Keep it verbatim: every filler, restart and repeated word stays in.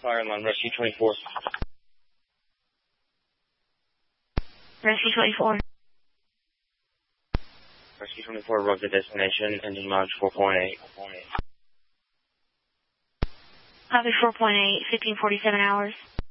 Fire line, Rescue twenty-four. Rescue twenty-four. Rescue twenty-four, above the destination, engine mileage four point eight. Copy four point eight, fifteen forty-seven hours.